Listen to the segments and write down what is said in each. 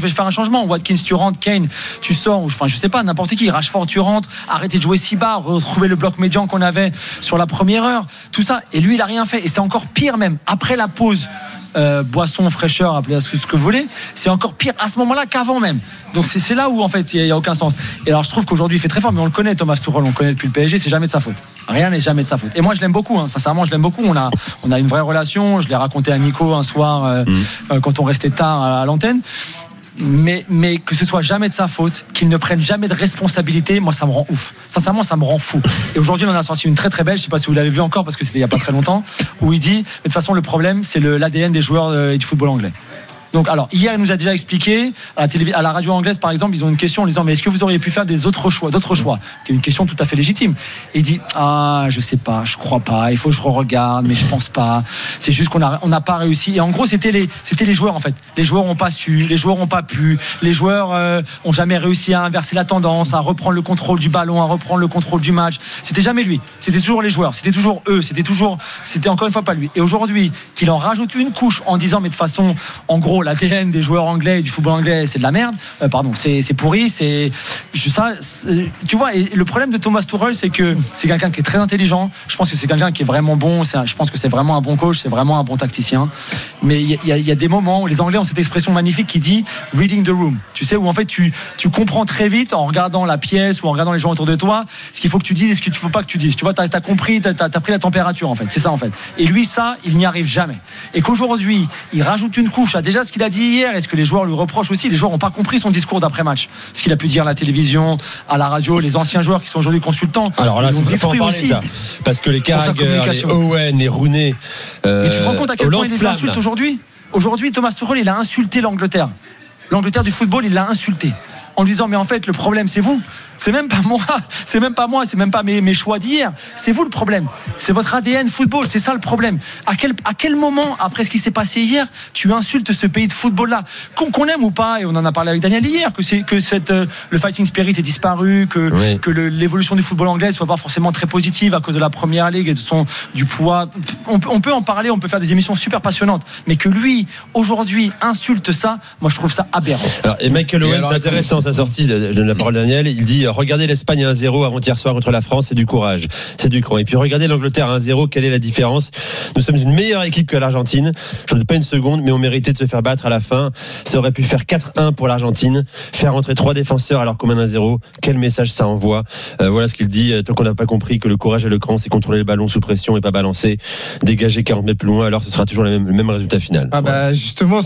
vais faire un changement. Watkins, tu rentres, Kane, tu sors, enfin, je sais pas, n'importe qui. Rashford, tu rentres, arrêtez de jouer si bas, retrouver le bloc médian qu'on avait sur la première heure, tout ça. Et lui, il a rien fait. Et c'est encore pire même. Après la pause, boisson, fraîcheur, appelez ce que vous voulez, c'est encore pire à ce moment-là qu'avant même. Donc c'est là où en fait il y a aucun sens. Et alors je trouve qu'aujourd'hui il fait très fort, mais on le connaît, Thomas Tuchel, on le connaît depuis le PSG, c'est jamais de sa faute. Rien n'est jamais de sa faute. Et moi je l'aime beaucoup, sincèrement je l'aime beaucoup. On a une vraie relation. Je l'ai raconté à Nico un soir quand on restait tard à l'antenne. Mais que ce soit jamais de sa faute, qu'il ne prenne jamais de responsabilité, moi ça me rend ouf. Sincèrement, ça me rend fou. Et aujourd'hui, on en a sorti une très très belle, je sais pas si vous l'avez vu encore parce que c'était il y a pas très longtemps, où il dit, de toute façon, le problème, c'est l'ADN des joueurs et du football anglais. Donc, alors, hier, il nous a déjà expliqué, à la radio anglaise, par exemple, ils ont une question en disant, mais est-ce que vous auriez pu faire d'autres choix, qui est une question tout à fait légitime. Et il dit, je sais pas, je crois pas, il faut que je regarde, mais je pense pas. C'est juste qu'on n'a pas réussi. Et en gros, c'était les joueurs, en fait. Les joueurs ont pas su, les joueurs ont pas pu, les joueurs ont jamais réussi à inverser la tendance, à reprendre le contrôle du ballon, à reprendre le contrôle du match. C'était jamais lui. C'était toujours les joueurs. C'était toujours eux. C'était encore une fois pas lui. Et aujourd'hui, qu'il en rajoute une couche en disant, mais de façon, en gros, l'ADN des joueurs anglais et du football anglais, c'est de la merde. C'est pourri. Tu vois. Et le problème de Thomas Tuchel, c'est que c'est quelqu'un qui est très intelligent. Je pense que c'est quelqu'un qui est vraiment bon. Je pense que c'est vraiment un bon coach. C'est vraiment un bon tacticien. Mais il y a des moments où les Anglais ont cette expression magnifique qui dit reading the room. Tu sais, où en fait tu comprends très vite en regardant la pièce ou en regardant les gens autour de toi ce qu'il faut que tu dises et ce qu'il ne faut pas que tu dises. Tu vois, t'as compris, t'as pris la température en fait. C'est ça en fait. Et lui, ça, il n'y arrive jamais. Et qu'aujourd'hui, il rajoute une couche à déjà ce qu'il a dit hier et ce que les joueurs lui reprochent aussi. Les joueurs n'ont pas compris son discours d'après-match. Ce qu'il a pu dire à la télévision, à la radio, les anciens joueurs qui sont aujourd'hui consultants. Alors là, c'est faut en parler aussi, ça. Parce que les Carragher, les Owen, les Rooney. Mais tu te rends compte à quel point il les insulte aujourd'hui ? Aujourd'hui, Thomas Tuchel, il a insulté l'Angleterre. L'Angleterre du football, il l'a insulté. En lui disant, mais en fait, le problème, c'est vous. C'est même pas moi, c'est même pas mes choix d'hier. C'est vous le problème. C'est votre ADN football, c'est ça le problème. À quel moment, après ce qui s'est passé hier, tu insultes ce pays de football-là, qu'on aime ou pas, et on en a parlé avec Daniel hier, le fighting spirit est disparu, que l'évolution du football anglais soit pas forcément très positive à cause de la Première Ligue et du poids. On peut en parler, on peut faire des émissions super passionnantes, mais que lui, aujourd'hui, insulte ça, moi je trouve ça aberrant. Alors, et Michael Owen, c'est intéressant sa sortie de la parole de Daniel, il dit regardez l'Espagne 1-0 avant-hier soir contre la France, c'est du courage, c'est du cran. Et puis regardez l'Angleterre 1-0, quelle est la différence? Nous sommes une meilleure équipe que l'Argentine, je ne doute pas une seconde, mais on méritait de se faire battre à la fin. Ça aurait pu faire 4-1 pour l'Argentine, faire rentrer 3 défenseurs alors qu'on mène 1-0. Quel message ça envoie? Voilà ce qu'il dit. Tant qu'on n'a pas compris que le courage et le cran, c'est contrôler le ballon sous pression et pas balancer, dégager 40 mètres plus loin, alors ce sera toujours le même résultat final. Justement,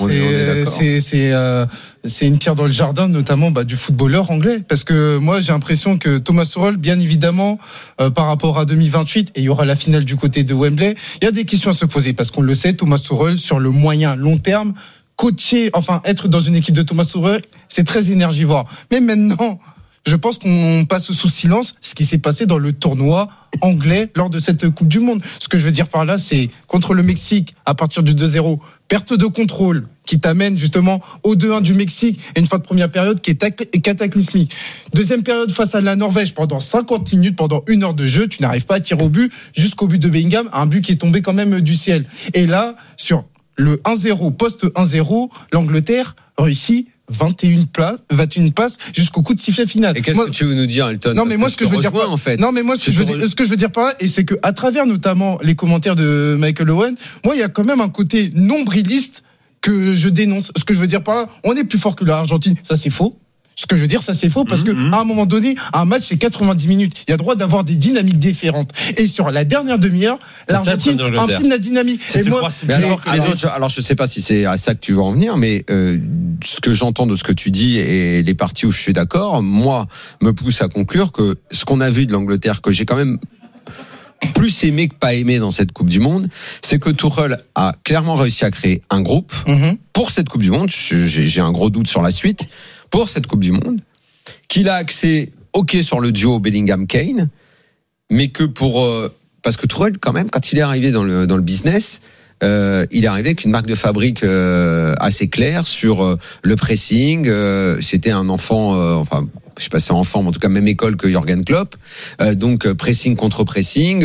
c'est une pierre dans le jardin, notamment du footballeur anglais. Parce que moi, j'ai l'impression que Thomas Tuchel, bien évidemment, par rapport à 2028, et il y aura la finale du côté de Wembley, il y a des questions à se poser. Parce qu'on le sait, Thomas Tuchel, sur le moyen, long terme, être dans une équipe de Thomas Tuchel, c'est très énergivore. Mais maintenant, je pense qu'on passe sous silence ce qui s'est passé dans le tournoi anglais lors de cette Coupe du Monde. Ce que je veux dire par là, c'est contre le Mexique, à partir du 2-0, perte de contrôle qui t'amène justement au 2-1 du Mexique et une fin de première période qui est cataclysmique. Deuxième période face à la Norvège, pendant 50 minutes, pendant 1 heure de jeu, tu n'arrives pas à tirer au but jusqu'au but de Bellingham, un but qui est tombé quand même du ciel. Et là, sur le 1-0, post 1-0, l'Angleterre réussit 21 passes jusqu'au coup de sifflet final. Et qu'est-ce que tu veux nous dire, Elton? Non, mais moi, ce que je veux dire par là, et c'est que à travers notamment les commentaires de Michael Owen, moi, il y a quand même un côté nombriliste que je dénonce. Ce que je veux dire par là, on est plus fort que l'Argentine. Ça, c'est faux. Ce que je veux dire, ça c'est faux parce que à un moment donné, un match c'est 90 minutes. Il y a droit d'avoir des dynamiques différentes. Et sur la dernière demi-heure, l'Argentine imprime la dynamique. Alors je sais pas si c'est à ça que tu veux en venir, mais ce que j'entends de ce que tu dis et les parties où je suis d'accord, moi me pousse à conclure que ce qu'on a vu de l'Angleterre, que j'ai quand même plus aimé que pas aimé dans cette Coupe du Monde, c'est que Tuchel a clairement réussi à créer un groupe pour cette Coupe du Monde. J'ai un gros doute sur la suite. Pour cette Coupe du Monde, qu'il a axé sur le duo Bellingham-Kane, mais que parce que Tuchel, quand même, quand il est arrivé dans le business, il est arrivé avec une marque de fabrique assez claire sur le pressing. C'était un enfant, je sais pas si c'est enfant, mais en tout cas même école que Jürgen Klopp. Donc pressing contre pressing.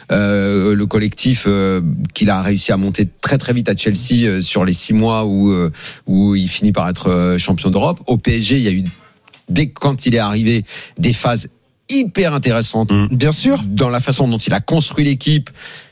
Le collectif qu'il a réussi à monter très très vite à Chelsea sur les 6 mois où il finit par être champion d'Europe. Au PSG, il y a eu dès quand il est arrivé des phases hyper intéressantes. Bien sûr. Dans la façon dont il a construit l'équipe.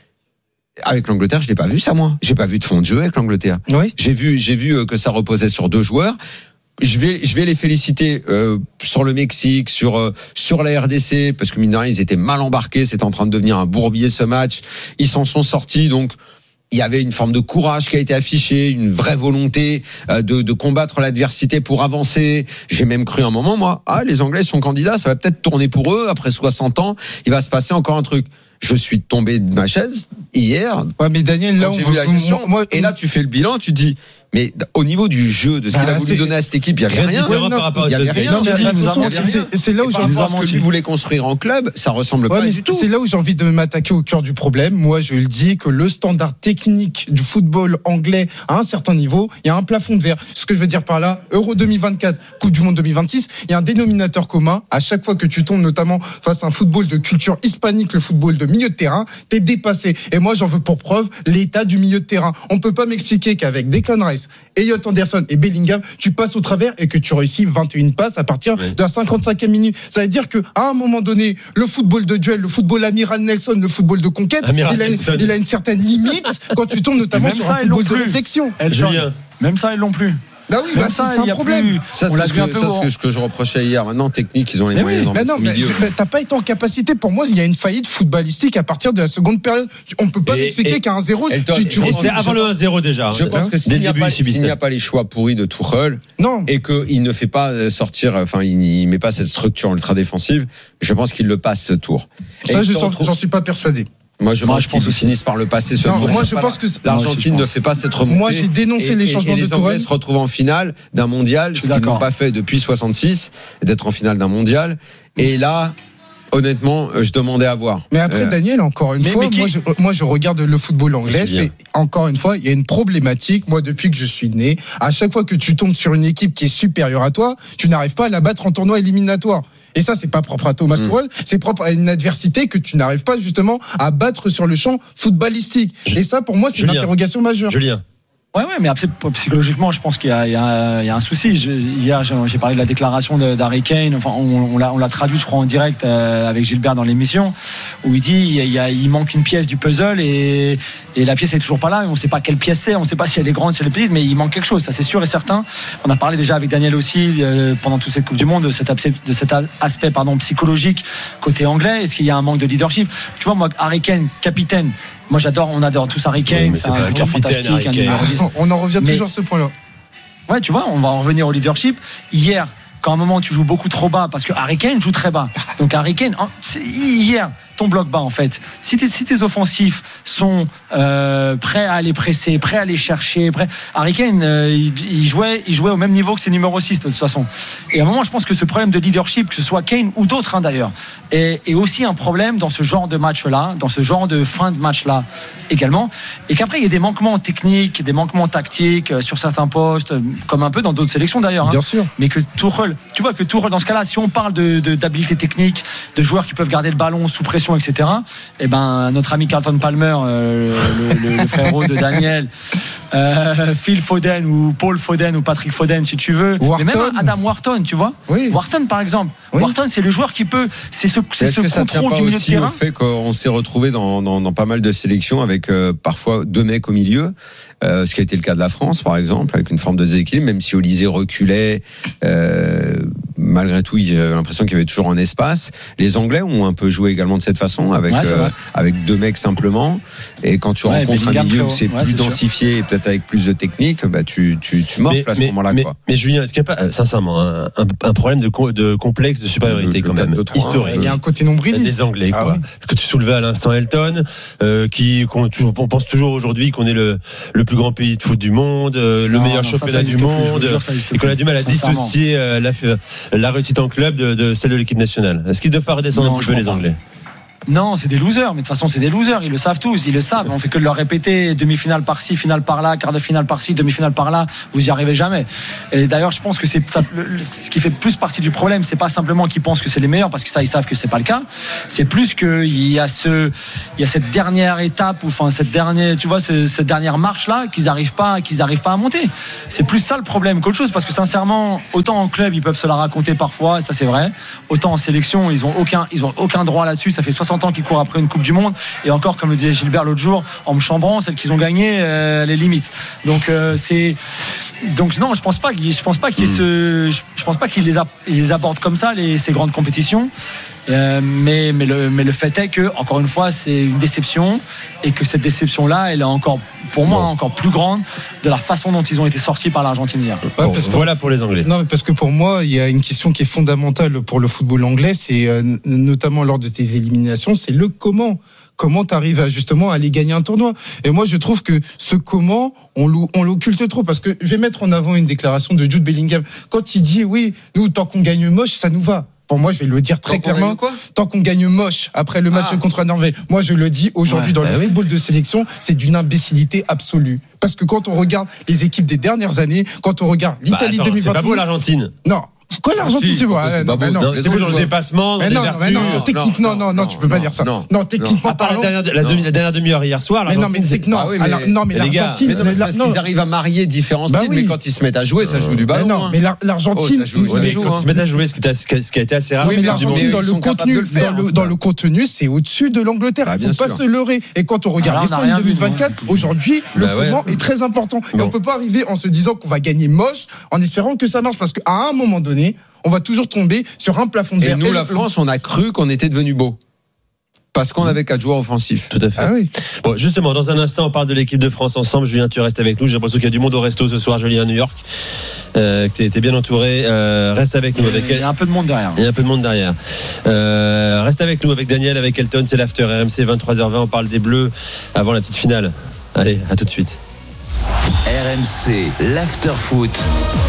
Avec l'Angleterre, je l'ai pas vu ça, moi. J'ai pas vu de fond de jeu avec l'Angleterre. Oui. J'ai vu que ça reposait sur 2 joueurs. Je vais les féliciter sur le Mexique, sur la RDC, parce que mine de rien, ils étaient mal embarqués. C'était en train de devenir un bourbier ce match. Ils s'en sont sortis, donc. Il y avait une forme de courage qui a été affichée, une vraie volonté de combattre l'adversité pour avancer. J'ai même cru un moment, moi, les Anglais sont candidats, ça va peut-être tourner pour eux. Après 60 ans, il va se passer encore un truc. Je suis tombé de ma chaise hier. Ouais, mais Daniel, là, j'ai vu la gestion. Et là, tu fais le bilan, tu te dis. Mais au niveau du jeu, de ce qu'il a voulu donner à cette équipe, il n'y avait rien. Il y avait rien. C'est là où j'ai envie ce que lui voulait construire en club, ça ressemble pas du tout. C'est là où j'ai envie de m'attaquer au cœur du problème. Moi, je le dis que le standard technique du football anglais à un certain niveau, il y a un plafond de verre. Ce que je veux dire par là, Euro 2024, Coupe du Monde 2026, il y a un dénominateur commun. À chaque fois que tu tombes, notamment face à un football de culture hispanique, le football de milieu de terrain, t'es dépassé. Et moi, j'en veux pour preuve l'état du milieu de terrain. On peut pas m'expliquer qu'avec Declan Rice, Elliot Anderson et Bellingham, tu passes au travers et que tu réussis 21 passes à partir de la 55e minute. Ça veut dire qu'à un moment donné, le football de duel, le football Amiral Nelson, le football de conquête, il a une certaine limite quand tu tombes notamment sur un football de réflexion. Même ça, ils l'ont plus. Bah oui, c'est un problème. Ça, c'est ce que je reprochais hier. Maintenant, technique, ils ont les moyens. Mais t'as pas été en capacité. Pour moi, il y a une faillite footballistique à partir de la seconde période. On peut pas m'expliquer qu'à 1-0, c'est avant le 1-0 déjà. Je pense que s'il n'y a pas les choix pourris de Tuchel, et qu'il ne fait pas sortir, il met pas cette structure ultra défensive, je pense qu'il le passe ce tour. Ça, j'en suis pas persuadé. Moi, je pense qu'ils finissent par le passer. Moi, je pense que l'Argentine ne fait pas cette remontée. Moi, j'ai dénoncé les changements de Tourelle. Les Anglais se retrouvent en finale d'un mondial, ce qu'ils n'ont pas fait depuis 66, d'être en finale d'un mondial. Et là, honnêtement, je demandais à voir. Mais après, Daniel, encore une fois, moi, je regarde le football anglais. Encore une fois, il y a une problématique. Moi, depuis que je suis né, à chaque fois que tu tombes sur une équipe qui est supérieure à toi, tu n'arrives pas à la battre en tournoi éliminatoire. Et ça, c'est pas propre à Thomas Tuchel, c'est propre à une adversité que tu n'arrives pas justement à battre sur le champ footballistique. Et ça, pour moi, c'est une interrogation majeure. Julien. Ouais, mais après, psychologiquement, je pense qu'il y a un souci. Hier, j'ai parlé de la déclaration d'Harry Kane. Enfin, on l'a traduit, je crois, en direct avec Gilbert dans l'émission, où il dit il manque une pièce du puzzle et la pièce est toujours pas là. On ne sait pas quelle pièce c'est, on ne sait pas si elle est grande, si elle est petite, mais il manque quelque chose. Ça, c'est sûr et certain. On a parlé déjà avec Daniel aussi pendant toute cette Coupe du Monde de cet aspect psychologique côté anglais. Est-ce qu'il y a un manque de leadership? Tu vois, moi, Harry Kane, capitaine. Moi, on adore tous Harry Kane. Oui, c'est un joueur fantastique. On en revient toujours à ce point-là. Ouais, tu vois, on va en revenir au leadership. Hier, quand à un moment tu joues beaucoup trop bas, parce que Harry Kane joue très bas. Donc Harry Kane, hier, ton bloc bas en fait. Si tes offensifs sont prêts à aller presser, prêts à aller chercher, Harry Kane, il jouait au même niveau que ses numéros 6 de toute façon. Et à un moment, je pense que ce problème de leadership, que ce soit Kane ou d'autres d'ailleurs, est aussi un problème dans ce genre de match-là, dans ce genre de fin de match-là également. Et qu'après, il y a des manquements techniques, des manquements tactiques sur certains postes, comme un peu dans d'autres sélections d'ailleurs. Bien sûr. Mais que Tuchel, tu vois que Tuchel, dans ce cas-là, si on parle d'habilité technique, de joueurs qui peuvent garder le ballon sous pression, etc. Et ben notre ami Carlton Palmer, le frérot de Daniel, Phil Foden ou Paul Foden ou Patrick Foden si tu veux, mais même Adam Wharton, tu vois. Oui. Wharton par exemple. Oui. Wharton, c'est le joueur qui peut, c'est ce contrôle du milieu de terrain. Au fait qu'on s'est retrouvé dans pas mal de sélections avec parfois 2 mecs au milieu, ce qui a été le cas de la France par exemple, avec une forme de déséquilibre, même si Olysée reculait. Malgré tout, j'ai l'impression qu'il y avait toujours un espace. Les Anglais ont un peu joué également de cette façon, avec 2 mecs simplement. Et quand tu rencontres un milieu où c'est plus densifié et peut-être avec plus de technique, bah tu morfles à ce moment-là. Mais Julien, est-ce qu'il n'y a pas sincèrement un problème de complexe de supériorité quand même historique? Il y a un côté nombriliste des Anglais, quoi. Que tu soulevais à l'instant, Elton, on pense toujours aujourd'hui qu'on est le plus grand pays de foot du monde, le meilleur championnat du monde, et qu'on a du mal à dissocier la réussite en club de celle de l'équipe nationale. Est-ce qu'ils ne doivent pas redescendre un petit peu les Anglais? Non, c'est des losers, mais de toute façon, c'est des losers. Ils le savent tous, ils le savent. On fait que de leur répéter demi-finale par-ci, finale par-là, quart de finale par-ci, demi-finale par-là. Vous y arrivez jamais. Et d'ailleurs, je pense que c'est ça, ce qui fait plus partie du problème. C'est pas simplement qu'ils pensent que c'est les meilleurs, parce que ça, ils savent que c'est pas le cas. C'est plus qu'il y a cette dernière étape, ou enfin cette dernière marche-là qu'ils arrivent pas à monter. C'est plus ça le problème qu'autre chose, parce que sincèrement, autant en club, ils peuvent se la raconter parfois, ça c'est vrai. Autant en sélection, ils ont aucun droit là-dessus. Ça fait 60 ans qu'ils courent après une Coupe du Monde, et encore, comme le disait Gilbert l'autre jour, en me chambrant, celle qu'ils ont gagnée, les limites. Donc non, je pense pas qu'ils les abordent comme ça, ces grandes compétitions. Mais le fait est que, encore une fois, c'est une déception, et que cette déception-là, elle est encore, pour moi, encore plus grande de la façon dont ils ont été sortis par l'Argentine hier. Bon, voilà pour les Anglais. Non, mais parce que pour moi, il y a une question qui est fondamentale pour le football anglais, c'est notamment lors de tes éliminations, c'est le comment. Comment t'arrives justement à aller gagner un tournoi. Et moi, je trouve que ce comment, on l'occulte trop. Parce que je vais mettre en avant une déclaration de Jude Bellingham. Quand il dit, oui, nous, tant qu'on gagne moche, ça nous va. Pour moi, je vais le dire très clairement. Tant qu'on gagne moche après le match contre la Norvège. Moi, je le dis aujourd'hui dans le football de sélection, c'est d'une imbécilité absolue. Parce que quand on regarde les équipes des dernières années, quand on regarde l'Italie 2021. C'est pas beau l'Argentine. Non. Quoi, l'Argentine, c'est beau? C'est beau dans le dépassement, dans les vertus. Non, tu peux pas dire ça. Non, techniquement parlant. La dernière demi-heure hier soir, l'Argentine. Mais l'Argentine. Parce qu'ils arrivent à marier différents styles, mais quand ils se mettent à jouer, ça joue du ballon. Non, mais l'Argentine. Quand ils se mettent à jouer, ce qui a été assez rare. Oui, mais l'Argentine, dans le contenu, c'est au-dessus de l'Angleterre. Il ne faut pas se leurrer. Et quand on regarde l'Espagne 2024, aujourd'hui, le comment est très important. Et on ne peut pas arriver en se disant qu'on va gagner moche, en espérant que ça marche. Parce qu'à un moment donné, on va toujours tomber sur un plafond de verre. Et nous, la France, on a cru qu'on était devenu beau. Parce qu'on avait 4 joueurs offensifs. Tout à fait. Ah oui. Bon, justement, dans un instant, on parle de l'équipe de France ensemble. Julien, tu restes avec nous. J'ai l'impression qu'il y a du monde au resto ce soir, Julien, à New York. T'es bien entouré. Reste avec nous. Il y a un peu de monde derrière. Reste avec nous, avec Daniel, avec Elton. C'est l'after RMC 23h20. On parle des Bleus avant la petite finale. Allez, à tout de suite. RMC, l'after foot.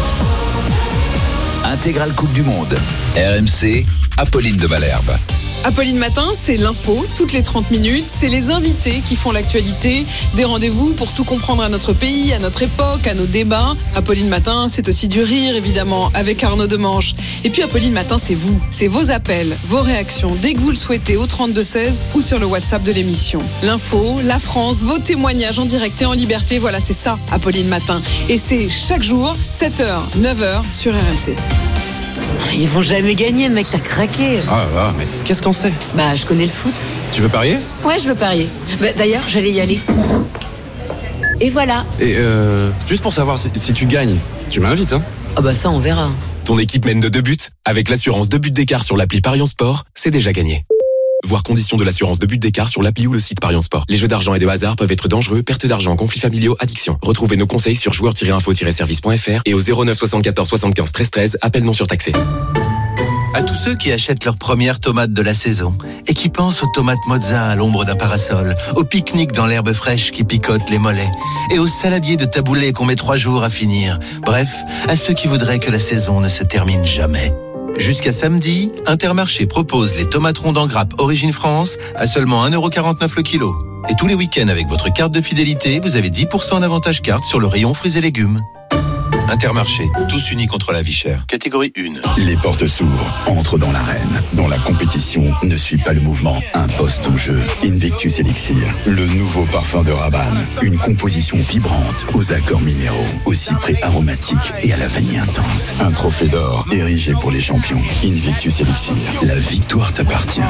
Intégrale Coupe du Monde. RMC, Apolline de Malherbe. Apolline Matin, c'est l'info, toutes les 30 minutes. C'est les invités qui font l'actualité. Des rendez-vous pour tout comprendre à notre pays, à notre époque, à nos débats. Apolline Matin, c'est aussi du rire, évidemment, avec Arnaud Demanche. Et puis Apolline Matin, c'est vous. C'est vos appels, vos réactions, dès que vous le souhaitez, au 32-16 ou sur le WhatsApp de l'émission. L'info, la France, vos témoignages en direct et en liberté. Voilà, c'est ça, Apolline Matin. Et c'est chaque jour, 7h, 9h sur RMC. Ils vont jamais gagner, mec, t'as craqué. Ah là, mais qu'est-ce qu'on sait? Bah, je connais le foot. Tu veux parier? Ouais, je veux parier. Bah, d'ailleurs, j'allais y aller. Et voilà. Et juste pour savoir, si tu gagnes, tu m'invites, hein? Ah bah ça, on verra. Ton équipe mène de 2 buts. Avec l'assurance 2 buts d'écart sur l'appli Parion Sport, c'est déjà gagné. Voir conditions de l'assurance 2 buts d'écart sur l'appli ou le site Parion Sport. Les jeux d'argent et de hasard peuvent être dangereux, perte d'argent, conflits familiaux, addiction. Retrouvez nos conseils sur joueurs-info-service.fr et au 09 74 75 13 13, appel non surtaxé. À tous ceux qui achètent leurs premières tomates de la saison et qui pensent aux tomates mozza à l'ombre d'un parasol, au pique-nique dans l'herbe fraîche qui picote les mollets et aux saladiers de taboulé qu'on met 3 jours à finir. Bref, à ceux qui voudraient que la saison ne se termine jamais. Jusqu'à samedi, Intermarché propose les tomates rondes en grappe Origine France à seulement 1,49€ le kilo. Et tous les week-ends avec votre carte de fidélité, vous avez 10% d'avantage carte sur le rayon fruits et légumes. Intermarché, tous unis contre la vie chère. Catégorie 1. Les portes s'ouvrent, entre dans l'arène, dont la compétition ne suit pas le mouvement, impose ton jeu. Invictus Elixir, le nouveau parfum de Rabanne. Une composition vibrante, aux accords minéraux, au cyprès aromatique et à la vanille intense. Un trophée d'or, érigé pour les champions. Invictus Elixir, la victoire t'appartient.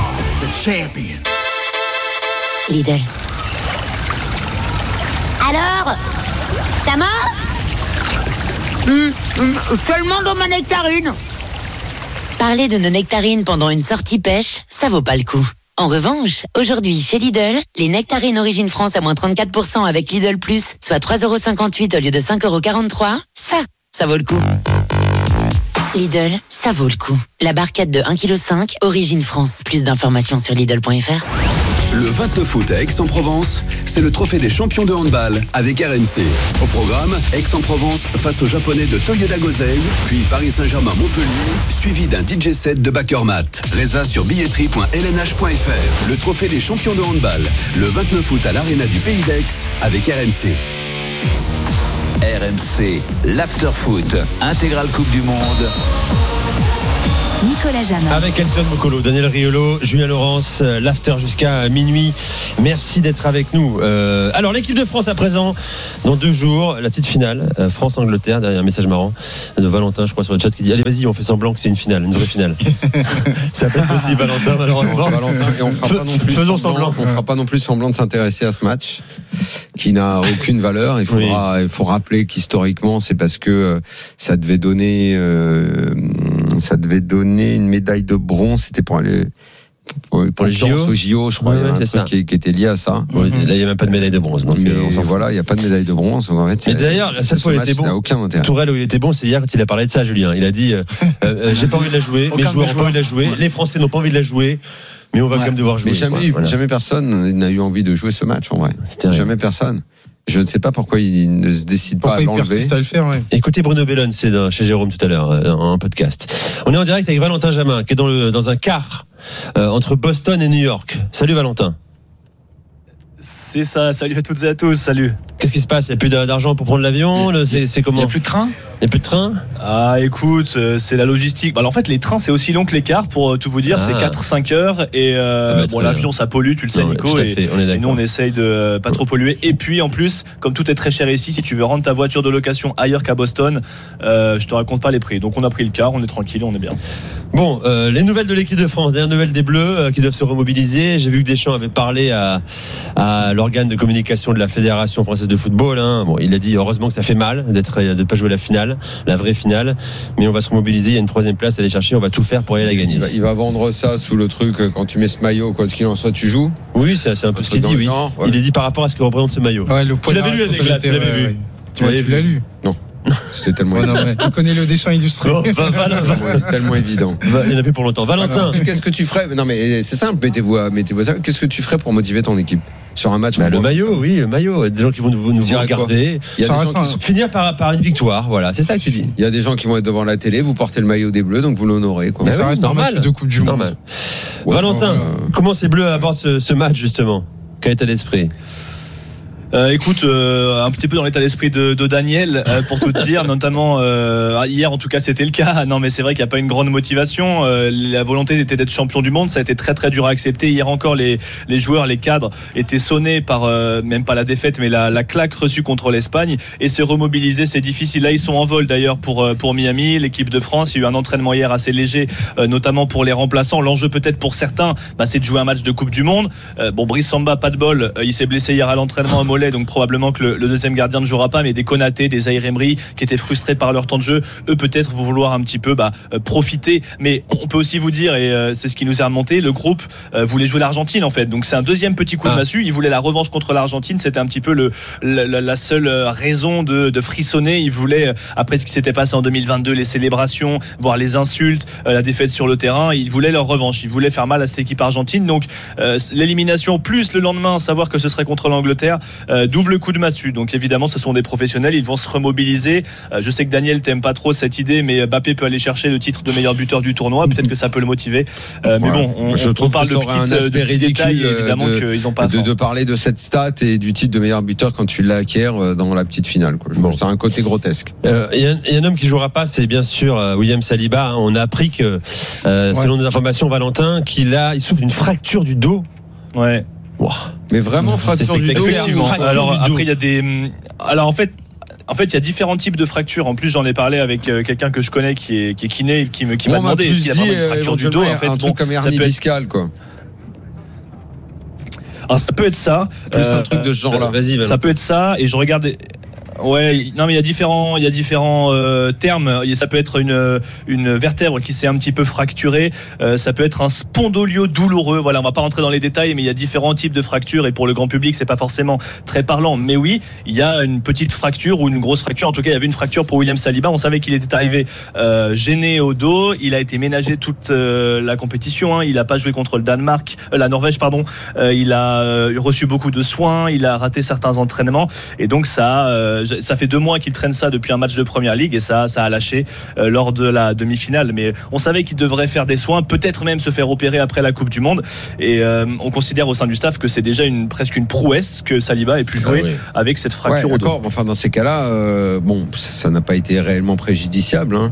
Lidl. Alors, ça marche? Seulement dans ma nectarine. Parler de nos nectarines pendant une sortie pêche, ça vaut pas le coup. En revanche, aujourd'hui chez Lidl, les nectarines Origine France à moins 34% avec Lidl Plus, soit 3,58€ au lieu de 5,43€, ça vaut le coup. Lidl, ça vaut le coup. La barquette de 1,5 kg, Origine France. Plus d'informations sur Lidl.fr. Le 29 août à Aix-en-Provence, c'est le trophée des champions de handball avec RMC. Au programme, Aix-en-Provence face aux Japonais de Toyoda Gosei, puis Paris Saint-Germain-Montpellier, suivi d'un DJ set de Bakermat. Résa sur billetterie.lnh.fr. Le trophée des champions de handball, le 29 août à l'Arena du Pays d'Aix avec RMC. RMC, l'after-foot, intégrale Coupe du Monde. Nicolas Jamin. Avec Elton Mokolo, Daniel Riolo, Julien Laurence, l'after jusqu'à minuit. Merci d'être avec nous. Alors, l'équipe de France à présent, dans 2 jours, la petite finale, France-Angleterre, derrière un message marrant de Valentin, je crois, sur le chat, qui dit allez, vas-y, on fait semblant que c'est une finale, une vraie finale. Ça peut être possible, Valentin, malheureusement. Valentin, et on fera pas non plus faisons semblant. On fera pas non plus semblant de s'intéresser à ce match qui n'a aucune valeur. Il faut rappeler qu'historiquement, c'est parce que ça devait donner une médaille de bronze, c'était pour aller pour les JO, au JO, je crois, il y a un truc qui était lié à ça. Là, il n'y a même pas de médaille de bronze. Donc on s'en voilà, il n'y a pas de médaille de bronze. Donc en fait, et d'ailleurs, la seule fois où il était bon, Tourelle où il était bon, c'est hier quand il a parlé de ça, Julien. Il a dit j'ai pas envie de la jouer, mes joueurs n'ont pas envie de la jouer, les Français n'ont pas envie de la jouer. Mais on va quand même devoir jouer. Mais jamais personne n'a eu envie de jouer ce match, en vrai. Jamais personne. Je ne sais pas pourquoi il ne se décide pas à l'enlever. Persiste à le faire, ouais. Écoutez Bruno Bellone, c'est chez Jérôme tout à l'heure, en podcast. On est en direct avec Valentin Jamin, qui est dans un car entre Boston et New York. Salut Valentin. C'est ça, salut à toutes et à tous, salut. Qu'est-ce qui se passe ? Il n'y a plus d'argent pour prendre l'avion ? C'est comment ? Il n'y a plus de train ? Il n'y a plus de train ? Ah, écoute, c'est la logistique. Alors en fait, les trains, c'est aussi long que les cars, pour tout vous dire, c'est 4-5 heures. Et l'avion, ça pollue, tu le sais, Nico. Et nous, on essaye de pas trop polluer. Et puis, en plus, comme tout est très cher ici, si tu veux rendre ta voiture de location ailleurs qu'à Boston, je te raconte pas les prix. Donc on a pris le car, on est tranquille, on est bien. Bon, les nouvelles de l'équipe de France, dernière nouvelle des Bleus qui doivent se remobiliser. J'ai vu que Deschamps avait parlé à l'organe de communication de la Fédération française de football. Bon, il a dit heureusement que ça fait mal de pas jouer la finale, la vraie finale, mais on va se remobiliser. Il y a une 3e place à aller chercher. On va tout faire pour aller la gagner. Il va vendre ça sous le truc quand tu mets ce maillot, quoi qu'il en soit, tu joues. Oui, c'est un peu ce qu'il dit. Oui. Genre, ouais. Il est dit par rapport à ce que représente ce maillot. Ouais, tu l'avais lu, Anne-Éclate, tu l'avais vu. Tu l'as lu ? Non. C'était tellement évident. Tu connais le Deschamps illustré. Tellement évident. Il n'y en a plus pour longtemps. Valentin, qu'est-ce que tu ferais ? Non, mais c'est simple. Mettez-vous ça. Qu'est-ce que tu ferais pour motiver ton équipe sur un match ? Le maillot, oui, le maillot. Des gens qui vont nous regarder. Il y a des gens qui finir par une victoire. Voilà, c'est ça que tu dis. Il y a des gens qui vont être devant la télé. Vous portez le maillot des Bleus, donc vous l'honorez. Mais ça reste normal. Un match de Coupe du Monde. Valentin, comment ces Bleus abordent ce match justement ? Quel état d'esprit ? Écoute, un petit peu dans l'état d'esprit de Daniel, pour tout te dire, notamment hier en tout cas c'était le cas. Non mais c'est vrai qu'il n'y a pas une grande motivation. La volonté était d'être champion du monde, ça a été très très dur à accepter. Hier encore les joueurs, les cadres étaient sonnés par même pas la défaite mais la claque reçue contre l'Espagne, et se remobiliser c'est difficile. Là ils sont en vol d'ailleurs pour Miami, l'équipe de France. Il y a eu un entraînement hier assez léger, notamment pour les remplaçants. L'enjeu peut-être pour certains, c'est de jouer un match de Coupe du Monde. Brice Samba, pas de bol, il s'est blessé hier à l'entraînement à donc probablement que le deuxième gardien ne jouera pas, mais des Konaté, des Zaïre Emery qui étaient frustrés par leur temps de jeu, eux peut-être vont vouloir un petit peu profiter. Mais on peut aussi vous dire, et c'est ce qui nous est remonté, le groupe voulait jouer l'Argentine en fait, donc c'est un deuxième petit coup de massue. Il voulait la revanche contre l'Argentine, c'était un petit peu la seule raison de frissonner. Il voulait, après ce qui s'était passé en 2022, les célébrations, voire les insultes, la défaite sur le terrain, il voulait leur revanche, il voulait faire mal à cette équipe argentine. Donc l'élimination plus le lendemain savoir que ce serait contre l'Angleterre, double coup de massue. Donc évidemment ce sont des professionnels, ils vont se remobiliser. Je sais que Daniel t'aime pas trop cette idée, mais Mbappé peut aller chercher le titre de meilleur buteur du tournoi, peut-être que ça peut le motiver. Mais bon, on parle de petits détails, évidemment qu'ils n'ont pas de parler de cette stat et du titre de meilleur buteur quand tu l'acquiers dans la petite finale, quoi. C'est un côté grotesque. Il y a un homme qui jouera pas, c'est bien sûr William Saliba. On a appris que selon nos informations, Valentin, il souffre d'une fracture du dos. Ouais. Wow. Mais vraiment fracture du dos. Effectivement. Alors après il y a des. Alors en fait il y a différents types de fractures. En plus, j'en ai parlé avec quelqu'un que je connais qui est kiné, qui m'a demandé s'il y a vraiment une fracture du dos. En fait, un truc comme hernie discale, quoi. Alors ça peut être ça. Plus un truc de ce genre-là. Vas-y, ça peut être ça. Et je regardais. Ouais, non mais il y a différents termes. Ça peut être une vertèbre qui s'est un petit peu fracturée. Ça peut être un spondylio douloureux. Voilà, on va pas rentrer dans les détails, mais il y a différents types de fractures et pour le grand public, c'est pas forcément très parlant. Mais oui, il y a une petite fracture ou une grosse fracture. En tout cas, il y avait une fracture pour William Saliba. On savait qu'il était arrivé gêné au dos. Il a été ménagé toute la compétition. Il a pas joué contre la Norvège, pardon. Il a reçu beaucoup de soins. Il a raté certains entraînements et donc ça fait 2 mois qu'il traîne ça depuis un match de Première Ligue et ça a lâché lors de la demi-finale. Mais on savait qu'il devrait faire des soins, peut-être même se faire opérer après la Coupe du Monde. Et on considère au sein du staff que c'est déjà presque une prouesse que Saliba ait pu jouer avec cette fracture au dos. D'accord. Enfin, dans ces cas-là, ça n'a pas été réellement préjudiciable, hein.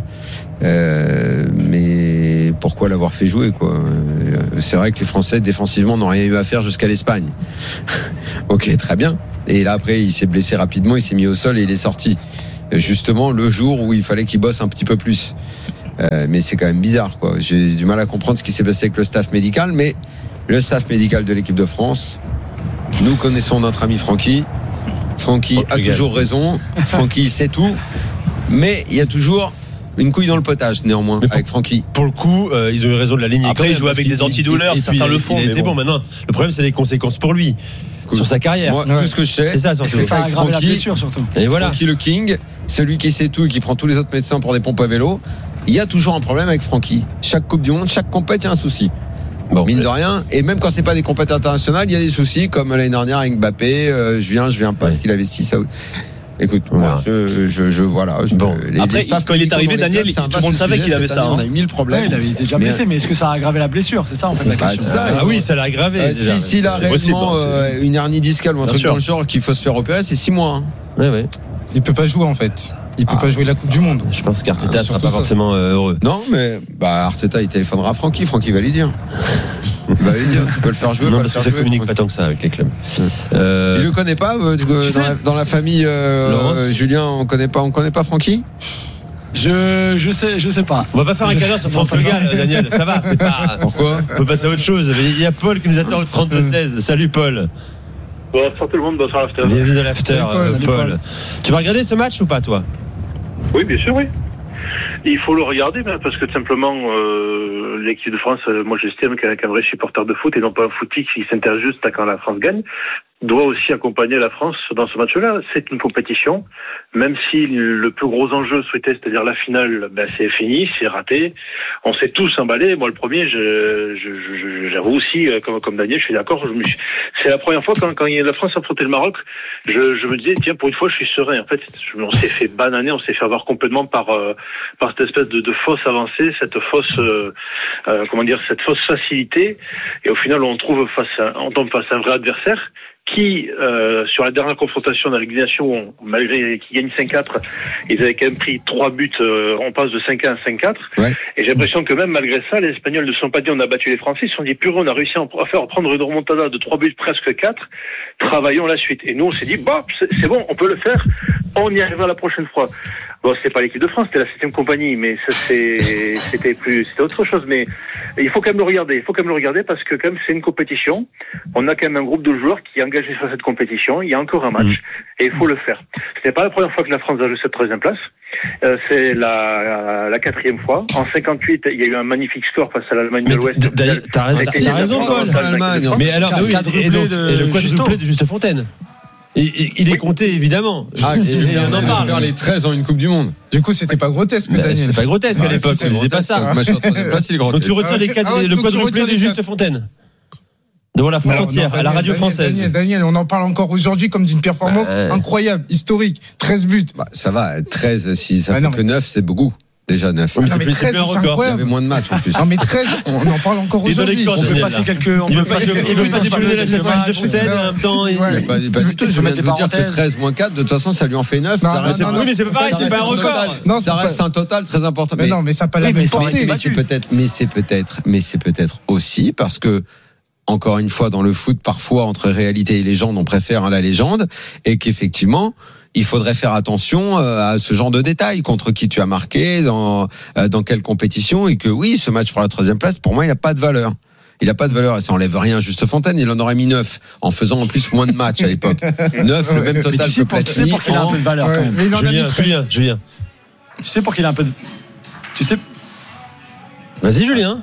Mais pourquoi l'avoir fait jouer, quoi? C'est vrai que les Français défensivement n'ont rien eu à faire jusqu'à l'Espagne. Ok, très bien. Et là après il s'est blessé rapidement, il s'est mis au sol et il est sorti justement le jour où il fallait qu'il bosse un petit peu plus. Mais c'est quand même bizarre, quoi. J'ai du mal à comprendre ce qui s'est passé avec le staff médical, mais le staff médical de l'équipe de France, nous connaissons notre ami Francky a toujours raison. Francky sait tout, mais il y a toujours une couille dans le potage, néanmoins, avec Francky. Pour le coup, ils ont eu raison de la ligne. Après, il joue avec des antidouleurs, certains le font. Il était bon. Maintenant, le problème, c'est les conséquences pour lui. Sur sa carrière. Moi, tout ce que je sais, c'est ça, surtout. C'est ça, aggraver la blessure, surtout. Et voilà. Francky le King, celui qui sait tout et qui prend tous les autres médecins pour des pompes à vélo. Il y a toujours un problème avec Francky. Chaque Coupe du Monde, chaque compète, il y a un souci. Mine de rien. Et même quand c'est pas des compètes internationales, il y a des soucis, comme l'année dernière avec Mbappé. Je viens pas, parce qu'il avait 6 à... Écoute, voilà. Après, quand il est arrivé, Daniel, tout le monde savait qu'il avait ça. On a eu 1000 problèmes. Il avait été déjà blessé, mais est-ce que ça a aggravé la blessure? C'est ça, en fait, la question. Oui, ça l'a aggravé. S'il a réellement une hernie discale ou un truc dans le genre qu'il faut se faire opérer, c'est 6 mois. Ouais. Il peut pas jouer, en fait. Il peut pas jouer la Coupe du Monde. Je pense qu'Arteta sera pas forcément heureux. Non, mais Arteta, il téléphonera à Francky va lui dire. Il va lui dire, tu peux le faire jouer. Non, parce que ça communique pas tant que ça avec les clubs. Il le connaît pas dans la famille Julien, on connaît pas Francky. Je sais pas. On va pas faire un cadeau sur France Le Gall, Daniel, ça va. Pourquoi? On peut passer à autre chose. Il y a Paul qui nous attend au 32-16. Salut Paul. Bonsoir tout le monde, bonsoir l'after. Bienvenue dans l'after, Paul. Tu vas regarder ce match ou pas, toi? Oui, bien sûr, oui. Il faut le regarder, parce que tout simplement, l'équipe de France, moi j'estime qu'un vrai supporter de foot et non pas un footique qui s'intéresse juste à quand la France gagne, doit aussi accompagner la France dans ce match-là. C'est une compétition, même si le plus gros enjeu souhaité, c'est-à-dire la finale, c'est fini, c'est raté. On s'est tous emballés. Moi, le premier, j'avoue aussi, comme Daniel, je suis d'accord. C'est la première fois quand la France a affronté le Maroc, je me disais, tiens, pour une fois, je suis serein. En fait, on s'est fait bananer, on s'est fait avoir complètement par cette espèce de fausse avancée, cette fausse facilité. Et au final, on tombe face à un vrai adversaire qui, sur la dernière confrontation dans la Ligue des Nations, malgré qu'ils gagnent 5-4, ils avaient quand même pris 3 buts, on passe de 5-1 à 5-4. Ouais. Et j'ai l'impression que même malgré ça, les Espagnols ne se sont pas dit on a battu les Français, ils se sont dit purée, on a réussi à faire prendre une remontada de 3 buts, presque 4, travaillons la suite. Et nous, on s'est dit, c'est bon, on peut le faire, on y arrivera la prochaine fois. Bon, c'était pas l'équipe de France, c'était la 7e compagnie, mais ça, c'était autre chose. Mais il faut quand même le regarder. Il faut quand même le regarder parce que quand même c'est une compétition. On a quand même un groupe de joueurs qui est engagé sur cette compétition. Il y a encore un match et il faut le faire. Ce n'est pas la première fois que la France a joué cette 13e place. C'est la 4e fois. En 58, il y a eu un magnifique score face à l'Allemagne de l'Ouest. T'as raison, Paul. Mais alors, et le quadruplé de Juste Fontaine. Il est compté, évidemment. Et on en parle. Faire les 13 en une Coupe du Monde. Du coup, c'était pas grotesque, Daniel. C'était pas grotesque à l'époque, on disait pas ça. Donc tu retires le quadruplé de Juste Fontaine devant la France entière, à la radio française. Daniel, on en parle encore aujourd'hui comme d'une performance incroyable, historique. 13 buts. Ça va, 13, si ça fait que 9, c'est beaucoup. Déjà 9. Non, mais 13, c'est incroyable. Il y avait moins de matchs en plus. Non, mais 13, on en parle encore aujourd'hui. On peut passer quelques. Il veut pas déployer la statistiques de Fontaine en même temps. Pas du tout. Je viens de vous dire que 13 moins 4, de toute façon, ça lui en fait 9. Non, mais c'est pas pareil, c'est pas un record. Non, ça reste un total très important. Mais non, mais ça n'a pas la même portée. Mais c'est peut-être aussi parce que, encore une fois, dans le foot, parfois, entre réalité et légende, on préfère la légende, et qu'effectivement, il faudrait faire attention à ce genre de détails, contre qui tu as marqué, dans quelle compétition, et que oui, ce match pour la 3e place, pour moi, il n'a pas de valeur. Il a pas de valeur et ça enlève rien à Juste Fontaine. Il en aurait mis 9 en faisant en plus moins de matchs à l'époque. 9, le même total que Platini. Tu sais pour qu'il a un peu de valeur quand même. Mais il en a mis 13. Julien. Tu sais pour qu'il a un peu de. Tu sais. Vas-y, Julien.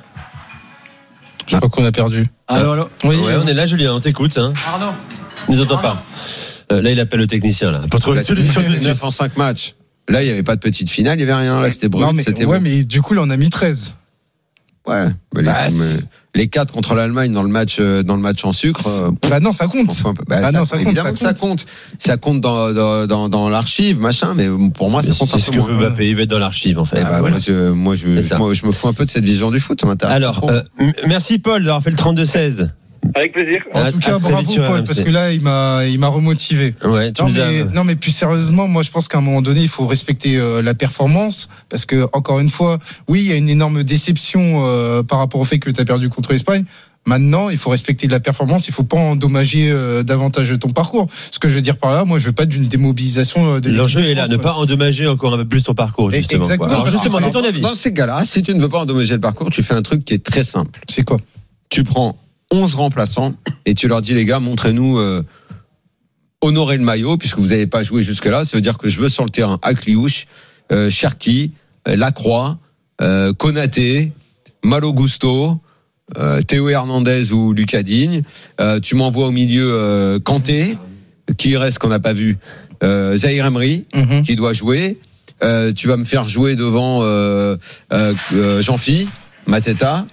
Je crois qu'on a perdu. Allô. Oui, on est là, Julien, on t'écoute. Hein. Arnaud. Il nous entend pas. Là, il appelle le technicien là pour trouver une solution. 9 en 5 matchs. Là, il n'y avait pas de petite finale, il n'y avait rien. Là, c'était brut. Non, mais, c'était ouais, bon. mais du coup, là, on a mis 13. Ouais. Les 4 contre l'Allemagne dans le match en sucre. Bah non, ça compte. Non, ça compte. Évidemment que ça compte. Ça compte dans l'archive, machin. Mais pour moi, ça compte. C'est ce que veut Mbappé. Il va être dans l'archive en fait. Voilà. Moi, je me fous un peu de cette vision du foot. Ça m'intéresse. Alors, merci Paul d'avoir fait le 32-16. Avec plaisir. En tout cas, bravo Paul, parce que là, il m'a remotivé. Ouais, non, mais plus sérieusement, moi, je pense qu'à un moment donné, il faut respecter la performance, parce que encore une fois, oui, il y a une énorme déception par rapport au fait que tu as perdu contre l'Espagne. Maintenant, il faut respecter la performance. Il faut pas endommager davantage ton parcours. Ce que je veux dire par là, moi, je veux pas d'une démobilisation de. L'enjeu est là, ne pas endommager encore un peu plus ton parcours, justement. Exactement. Alors justement, c'est ton avis. Dans ces cas-là, si tu ne veux pas endommager le parcours, tu fais un truc qui est très simple. C'est quoi? Tu prends 11 remplaçants et tu leur dis, les gars, montrez-nous, honorer le maillot, puisque vous n'avez pas joué jusque-là. Ça veut dire que je veux sur le terrain Akliouche, Cherki, Lacroix, Konaté, Malo Gusto, Théo Hernandez ou Lucas Digne. Tu m'envoies au milieu Kanté, qui reste qu'on n'a pas vu, Zahir Emery, qui doit jouer. Tu vas me faire jouer devant Jean-Phi, Mateta,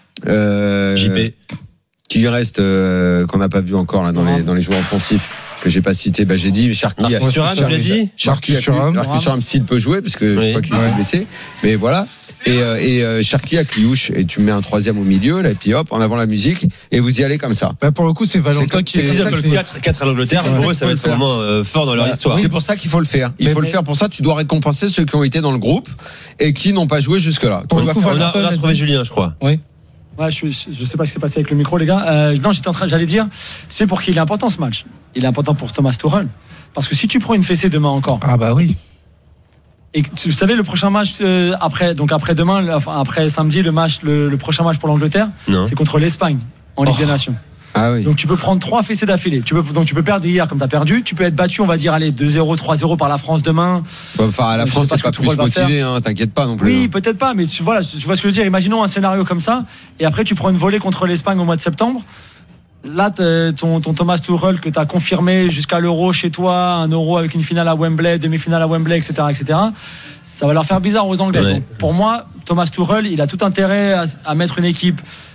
JP. Qui reste qu'on n'a pas vu encore là dans les joueurs offensifs que j'ai pas cité. J'ai dit Cherki. Cherki Thuram s'il peut jouer parce que je crois qu'il est blessé. Mais voilà. Et Cherki à Kliouche et tu mets un troisième au milieu là, et puis hop en avant la musique et vous y allez comme ça. Pour le coup c'est Valentin qui est 4 à l'Angleterre. Pour eux ça va être vraiment fort dans leur histoire. C'est pour ça qu'il faut le faire. Il faut le faire. Pour ça tu dois récompenser ceux qui ont été dans le groupe et qui n'ont pas joué jusque là. On a trouvé Julien, je crois. Oui. Ouais, je sais pas ce qui s'est passé avec le micro, les gars. Non, j'allais dire, c'est pour qu'il est important ce match. Il est important pour Thomas Tuchel. Parce que si tu prends une fessée demain encore. Ah bah oui. Et vous savez, le prochain match après demain, après samedi, le prochain match pour l'Angleterre, c'est contre l'Espagne en Ligue des Nations. Ah oui. Donc tu peux prendre 3 fessées d'affilée. Tu peux perdre hier comme tu as perdu. Tu peux être battu, on va dire, allez, 2-0, 3-0 par la France demain. Enfin, la France, c'est pas plus motivé, t'inquiète pas non plus. Oui, peut-être pas, mais tu vois ce que je veux dire. Imaginons un scénario comme ça, et après tu prends une volée contre l'Espagne au mois de septembre. Là, ton Thomas Tuchel que tu as confirmé jusqu'à l'Euro chez toi, un Euro avec une finale à Wembley, demi-finale à Wembley, etc., ça va leur faire bizarre aux Anglais. Ouais. Donc, pour moi, Thomas Tuchel, il a tout intérêt à mettre une équipe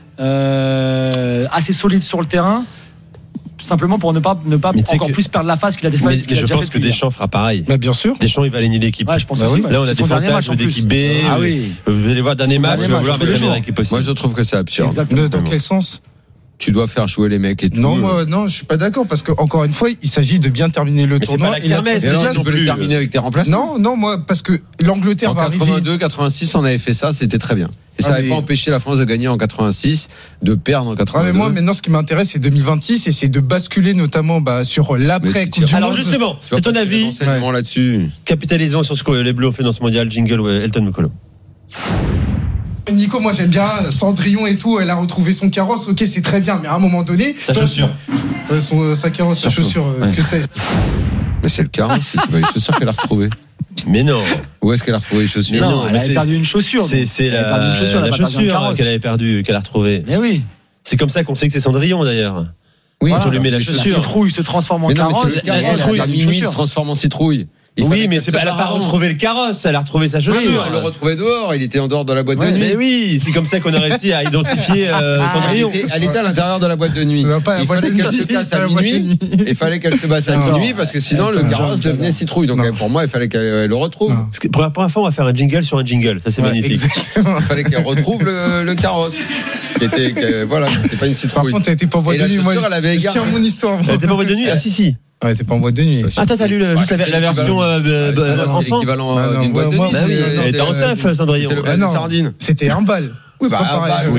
assez solide sur le terrain, tout simplement pour ne pas encore plus perdre la face qu'il a déjà fait. Mais je pense que Deschamps fera pareil. Mais bien sûr. Deschamps il va aligner l'équipe. Ouais, je pense aussi. Là on a des fantasmes d'équipe B. Ah oui. Vous allez voir dernier match, il va vouloir mettre la meilleure équipe possible. Moi je trouve que c'est absurde. Dans quel sens? Tu dois faire jouer les mecs et tout. Non, je suis pas d'accord parce que encore une fois, il s'agit de bien terminer le tournoi. C'est pas la kermesse, tu peux le terminer avec tes remplaçants. Non, moi parce que l'Angleterre va arriver. En 82, 86, on avait fait ça, c'était très bien. Et ça n'avait pas empêché la France de gagner en 86, de perdre en 82. Mais moi, maintenant, ce qui m'intéresse, c'est 2026 et c'est de basculer notamment sur l'après Coupe du Monde. Alors justement, c'est ton avis là-dessus. Capitalisons sur ce que les Bleus ont fait dans ce mondial. Jingle Elton Mukolo. Nico, moi j'aime bien Cendrillon et tout, elle a retrouvé son carrosse, ok c'est très bien, mais à un moment donné... Sa chaussure. Sa carrosse, sa chaussure, qu'est-ce que c'est? Mais c'est le carrosse, c'est pas les chaussures qu'elle a retrouvées. Mais non. Où est-ce qu'elle a retrouvé les chaussures? Non, elle avait perdu une chaussure. C'est la chaussure qu'elle avait perdue, qu'elle a retrouvée. Mais oui. C'est comme ça qu'on sait que c'est Cendrillon d'ailleurs. Oui, voilà, on lui met la chaussure. La citrouille se transforme en carrosse. La citrouille, la minuit se transforme en citrouille. Oui, mais elle n'a pas retrouvé le carrosse, elle a retrouvé sa chaussure. Oui, elle le retrouvait dehors, il était en dehors de la boîte de nuit. Mais oui, c'est comme ça qu'on a réussi à identifier Cendrillon. Elle était à l'intérieur de la boîte de nuit. Il fallait qu'elle se casse à minuit. Il fallait qu'elle se basse à minuit parce que sinon le carrosse devenait citrouille. Donc pour moi, il fallait qu'elle le retrouve. Pour la première fois, on va faire un jingle sur un jingle. Ça, c'est magnifique. Il fallait qu'elle retrouve le carrosse. Voilà, c'était pas une citrouille. Par contre, elle était pas en boîte de nuit. Moi, je tiens mon histoire. Elle était pas en boîte de nuit? Ah, si. Elle était pas en boîte de nuit. Attends, t'as lu juste la version enfant? C'est l'équivalent d'une boîte de nuit. Elle était en teuf, Cendrillon. C'était le bal de sardines. C'était un bal. Oui, c'est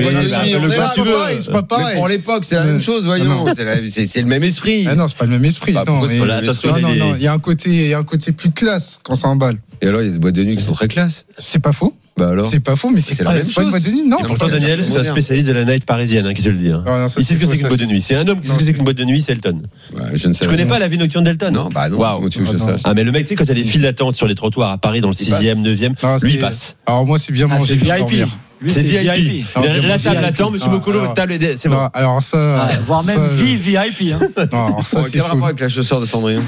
pas pareil. Mais pour l'époque, c'est la même chose, voyons. C'est le même esprit. Ah non, c'est pas le même esprit. Non, il y a un côté plus classe quand c'est un bal. Et alors, il y a des boîtes de nuit qui sont très classes. C'est pas faux. Bah alors. C'est pas faux, mais c'est la même pas une boîte de nuit, non. Et pourtant, Daniel, c'est un spécialiste de la night parisienne, qui te le dit. Non, il sait ce que c'est qu'une boîte de nuit. C'est un homme qui sait ce que c'est qu'une boîte de nuit, c'est Elton. Je ne sais Tu connais pas la vie nocturne d'Elton? Non, bah non. Waouh. Ah, mais le mec, tu sais, quand il y a les files d'attente sur les trottoirs à Paris, dans le 6e, 9e, lui, il passe. Alors, moi, c'est bien manger. C'est VIP. C'est VIP. La table attend, monsieur Mokolo, votre table est. C'est bon. Alors, ça. Voire même VIP. Non, ça, c'est quel rapport avec la chaussure de Cendrillon?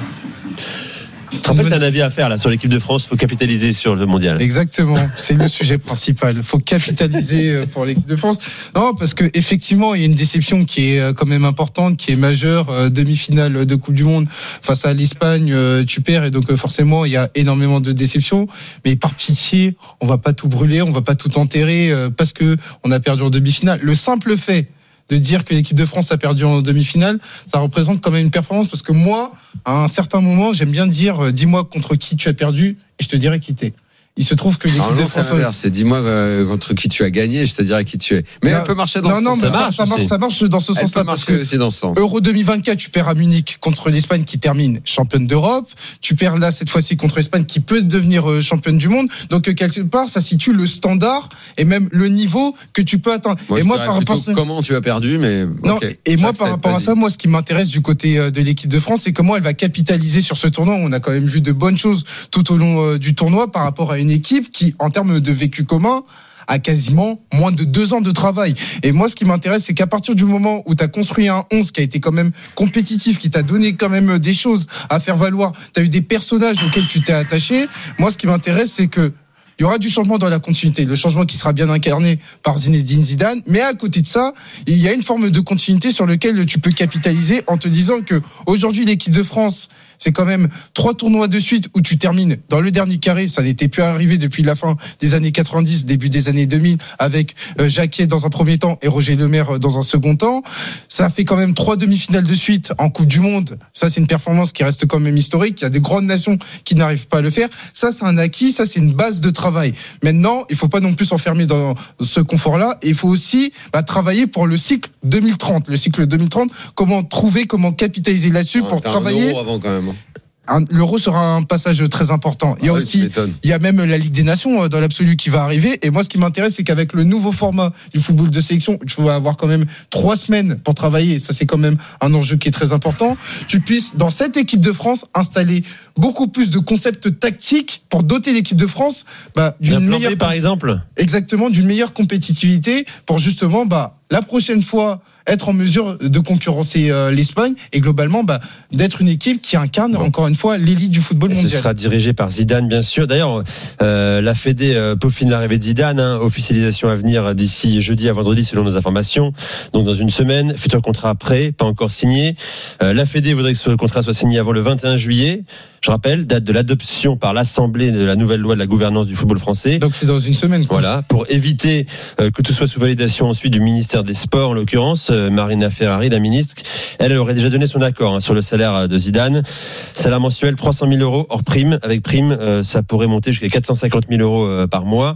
Je te rappelle, t'as un avis à faire là sur l'équipe de France. Faut capitaliser sur le mondial. Exactement, c'est le sujet principal. Faut capitaliser pour l'équipe de France. Non, parce que effectivement, il y a une déception qui est quand même importante, qui est majeure. Demi-finale de Coupe du Monde face à l'Espagne, tu perds et donc forcément il y a énormément de déceptions. Mais par pitié, on va pas tout brûler, on va pas tout enterrer parce que on a perdu en demi-finale. Le simple fait de dire que l'équipe de France a perdu en demi-finale, ça représente quand même une performance parce que moi, à un certain moment, j'aime bien dire dis-moi contre qui tu as perdu et je te dirai qui t'es. Il se trouve que l'équipe de France. C'est dis-moi contre qui tu as gagné, je te dirai qui tu es. Mais elle peut marcher dans ce sens. Ça marche dans ce sens-là parce que c'est dans ce sens. Euro 2024, tu perds à Munich contre l'Espagne qui termine championne d'Europe. Tu perds là cette fois-ci contre l'Espagne qui peut devenir championne du monde. Donc quelque part, ça situe le standard et même le niveau que tu peux atteindre. Moi, et moi, par rapport à comment tu as perdu, mais non. Okay, et moi, par rapport à ça, moi, ce qui m'intéresse du côté de l'équipe de France, c'est comment elle va capitaliser sur ce tournoi. On a quand même vu de bonnes choses tout au long du tournoi par rapport à une équipe qui, en termes de vécu commun, a quasiment moins de 2 ans de travail. Et moi, ce qui m'intéresse, c'est qu'à partir du moment où tu as construit un 11 qui a été quand même compétitif, qui t'a donné quand même des choses à faire valoir, tu as eu des personnages auxquels tu t'es attaché, moi, ce qui m'intéresse, c'est que il y aura du changement dans la continuité, le changement qui sera bien incarné par Zinedine Zidane, mais à côté de ça, il y a une forme de continuité sur laquelle tu peux capitaliser en te disant que aujourd'hui l'équipe de France, c'est quand même 3 tournois de suite où tu termines dans le dernier carré. Ça n'était plus arrivé depuis la fin des années 90, début des années 2000, avec Jacquiet dans un premier temps et Roger Lemaire dans un second temps. Ça fait quand même 3 demi-finales de suite en Coupe du Monde. Ça, c'est une performance qui reste quand même historique. Il y a des grandes nations qui n'arrivent pas à le faire. Ça, c'est un acquis. Ça, c'est une base de travail. Maintenant, il faut pas non plus s'enfermer dans ce confort-là. Et il faut aussi travailler pour le cycle 2030. Le cycle 2030, comment capitaliser là-dessus pour travailler. Un euro avant quand même. L'Euro sera un passage très important. Il y a aussi, il y a même la Ligue des Nations dans l'absolu qui va arriver. Et moi, ce qui m'intéresse, c'est qu'avec le nouveau format du football de sélection, tu vas avoir quand même 3 semaines pour travailler. Ça, c'est quand même un enjeu qui est très important. Tu puisses, dans cette équipe de France, installer beaucoup plus de concepts tactiques pour doter l'équipe de France d'une meilleure, par exemple. Exactement, d'une meilleure compétitivité pour justement, la prochaine fois, être en mesure de concurrencer l'Espagne et globalement d'être une équipe qui incarne encore une fois l'élite du football mondial. Ce sera dirigé par Zidane, bien sûr. D'ailleurs, la Fédé peaufine l'arrivée de Zidane, officialisation à venir d'ici jeudi à vendredi selon nos informations. Donc dans une semaine, futur contrat prêt, pas encore signé. La Fédé voudrait que ce contrat soit signé avant le 21 juillet. Je rappelle, date de l'adoption par l'Assemblée de la nouvelle loi de la gouvernance du football français. Donc c'est dans une semaine. Voilà, pour éviter que tout soit sous validation ensuite du ministère des Sports, en l'occurrence, Marina Ferrari, la ministre, elle aurait déjà donné son accord sur le salaire de Zidane. Salaire mensuel 300 000 euros hors prime. Avec prime, ça pourrait monter jusqu'à 450 000 euros par mois.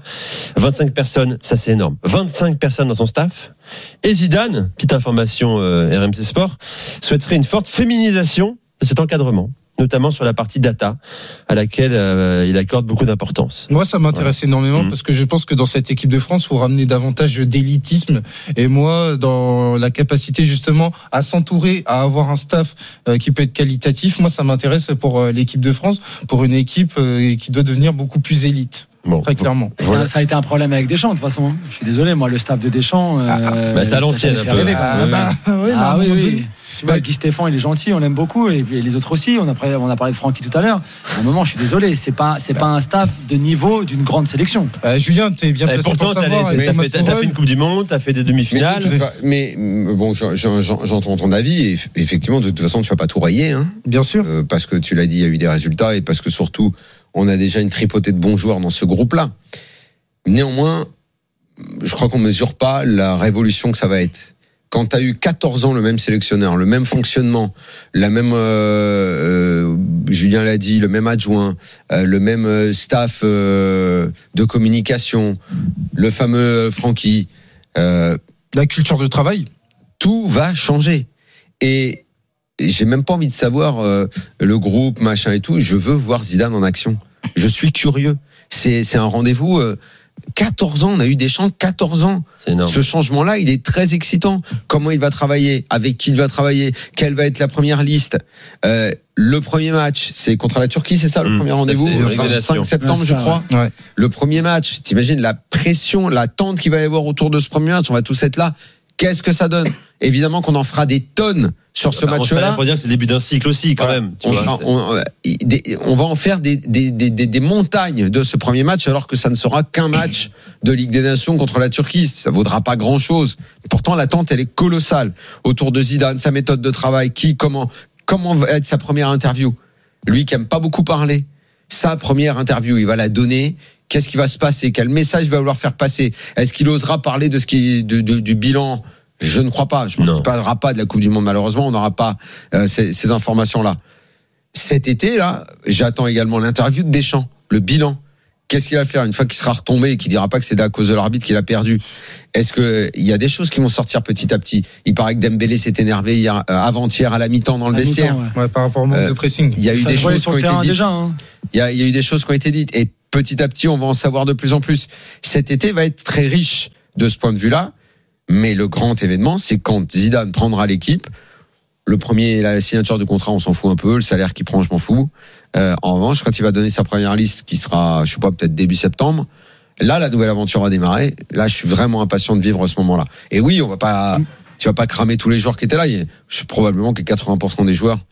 25 personnes, ça c'est énorme. 25 personnes dans son staff. Et Zidane, petite information RMC Sport, souhaiterait une forte féminisation de cet encadrement, notamment sur la partie data, à laquelle il accorde beaucoup d'importance. Moi, ça m'intéresse énormément parce que je pense que dans cette équipe de France, il faut ramener davantage d'élitisme. Et moi, dans la capacité justement à s'entourer, à avoir un staff qui peut être qualitatif, moi, ça m'intéresse pour l'équipe de France, pour une équipe qui doit devenir beaucoup plus élite. Très clairement. Voilà. Ça a été un problème avec Deschamps de toute façon. Je suis désolé, moi le staff de Deschamps. C'est à l'ancienne un peu. Oui. Tu vois, Guy Stéphane, il est gentil, on l'aime beaucoup, et les autres aussi. On a parlé de Francky tout à l'heure. À un moment, je suis désolé, c'est pas un staff de niveau d'une grande sélection. Julien, t'es bien placé pour savoir. T'as fait une Coupe du Monde, t'as fait des demi-finales. Mais bon, j'entends ton avis. Et effectivement, de toute façon, tu vas pas tout rayer. Hein, bien sûr. Parce que tu l'as dit, il y a eu des résultats et parce que surtout, on a déjà une tripotée de bons joueurs dans ce groupe-là. Néanmoins, je crois qu'on mesure pas la révolution que ça va être. Quand tu as eu 14 ans le même sélectionneur, le même fonctionnement, la même Julien l'a dit, le même adjoint, le même staff de communication, le fameux Francky, la culture de travail, tout va changer. Et j'ai même pas envie de savoir le groupe, machin et tout. Je veux voir Zidane en action. Je suis curieux. C'est un rendez-vous 14 ans, on a eu Deschamps 14 ans. C'est énorme. Ce changement-là, il est très excitant. Comment il va travailler, avec qui il va travailler, quelle va être la première liste. Le premier match, c'est contre la Turquie, c'est ça le premier rendez-vous, le 5 septembre, je crois. Ouais. Le premier match, t'imagines la pression, l'attente qu'il va y avoir autour de ce premier match, on va tous être là. Qu'est-ce que ça donne ? Évidemment qu'on en fera des tonnes sur ce match-là. On peut dire que c'est le début d'un cycle aussi, quand même. On va en faire des montagnes de ce premier match, alors que ça ne sera qu'un match de Ligue des Nations contre la Turquie. Ça vaudra pas grand-chose. Pourtant, l'attente, elle est colossale autour de Zidane, sa méthode de travail, comment va être sa première interview. Lui qui aime pas beaucoup parler, sa première interview, il va la donner. Qu'est-ce qui va se passer ? Quel message il va vouloir faire passer ? Est-ce qu'il osera parler de du bilan ? Je ne crois pas. Je pense qu'il ne parlera pas de la Coupe du Monde. Malheureusement, on n'aura pas ces informations-là. Cet été-là, j'attends également l'interview de Deschamps, le bilan. Qu'est-ce qu'il va faire une fois qu'il sera retombé et qu'il dira pas que c'est à cause de l'arbitre qu'il a perdu ? Est-ce que il y a des choses qui vont sortir petit à petit ? Il paraît que Dembélé s'est énervé hier, avant-hier à la mi-temps dans le vestiaire. Ouais, par rapport au manque de pressing. Il y a eu des choses qui ont été dites. Déjà, hein. Il y a eu des choses qui ont été dites et petit à petit, on va en savoir de plus en plus. Cet été va être très riche de ce point de vue-là, mais le grand événement, c'est quand Zidane prendra l'équipe. Le premier, la signature de contrat, on s'en fout un peu. Le salaire qu'il prend, je m'en fous. En revanche, quand il va donner sa première liste, qui sera, je sais pas, peut-être début septembre, là, la nouvelle aventure va démarrer. Là, je suis vraiment impatient de vivre ce moment-là. Et oui, tu vas pas cramer tous les joueurs qui étaient là. Je suis probablement que 80% des joueurs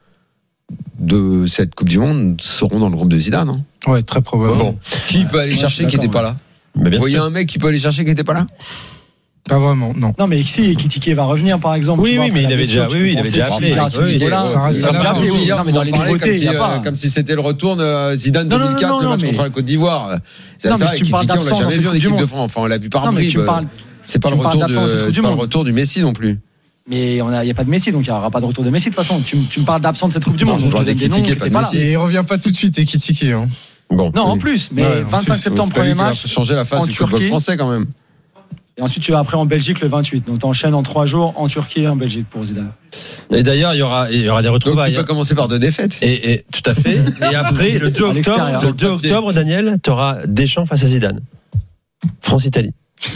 de cette Coupe du Monde seront dans le groupe de Zidane. Hein. Ouais, très probablement. Bon. Qui peut aller chercher qui n'était pas là ? Vous voyez un mec qui peut aller chercher qui n'était pas là ? Pas vraiment, non. Non, mais si Ekitike va revenir, par exemple. Oui, mais il avait déjà appelé. Ça reste à la non, mais dans les nouveautés, il y a pas. Comme si c'était le retour de Zidane 2004, le match contre la Côte d'Ivoire. C'est vrai, Ekitike, on l'a jamais vu en équipe de France. Enfin, on l'a vu par bribes. C'est pas le retour du Messi non plus. Mais il n'y a pas de Messi, donc il n'y aura pas de retour de Messi de toute façon. Tu me parles d'absent de cette Coupe du Monde. Je parle d'Ekitike, pas de Messi. Et il revient pas tout de suite, Ekitike. Non, en plus. Mais 25 septembre, premier match. Ça va changer la face du football français quand même. Et ensuite, tu vas après en Belgique le 28. Donc, tu enchaînes en 3 jours en Turquie et en Belgique pour Zidane. Et d'ailleurs, il y aura des retrouvailles. Donc, tu peux commencer par 2 défaites. Et tout à fait. Et après, le 2 octobre, Daniel, tu auras Deschamps face à Zidane. France-Italie.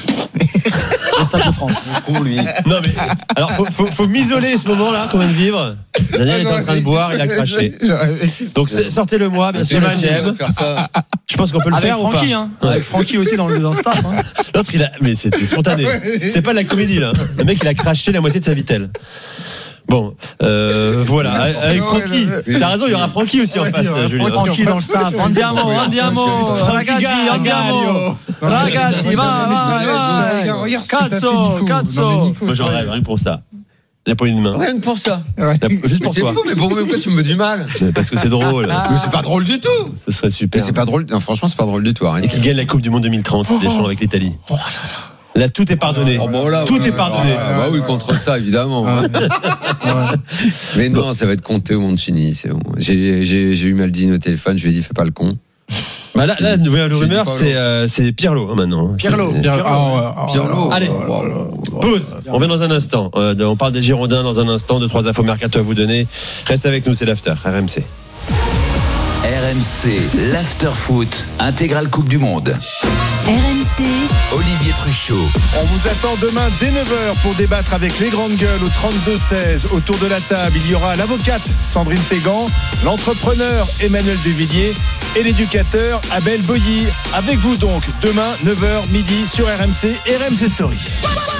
Au Stade de France. Non, mais alors, faut m'isoler ce moment-là, comment vivre. Daniel est en train de boire, il a craché. Donc, sortez-le-moi, bien sûr, je pense qu'on peut le faire ou pas. Avec Francky aussi dans le staff. L'autre, mais c'était spontané. C'est pas de la comédie, là. Le mec, il a craché la moitié de sa vitelle. Bon, voilà, avec Francky. T'as raison, il y aura Francky aussi en face, Julien. Francky dans le staff. Andiamo. Ragazzi, va. Cazzo. Moi, j'en rêve, rien que pour ça. Il n'y a pas une main. Rien que pour ça. Juste pour toi. C'est fou, mais pourquoi tu me veux du mal ? Parce que c'est drôle. Mais c'est pas drôle du tout. Ce serait super. Mais c'est pas drôle. Non, franchement, c'est pas drôle du tout. Et qui gagne la Coupe du Monde 2030, Deschamps avec l'Italie. Oh là là. Là, tout est pardonné. Tout est pardonné. Bah oui, contre ça, évidemment. Mais non, ça va être Conte ou Mancini, c'est bon. J'ai eu Maldini au téléphone, je lui ai dit, fais pas le con. Bah là, la nouvelle rumeur, c'est Pirlo maintenant. Pirlo. Allez, pause. On revient dans un instant. On parle des Girondins dans un instant. 2-3 infos mercato à vous donner. Reste avec nous, c'est l'after. RMC. RMC, l'after foot, intégrale Coupe du Monde. RMC, Olivier Truchot. On vous attend demain dès 9h pour débattre avec les grandes gueules au 32-16. Autour de la table, il y aura l'avocate Sandrine Pégan, l'entrepreneur Emmanuel Duvillier et l'éducateur Abel Boilly. Avec vous donc, demain 9h midi sur RMC, RMC Story.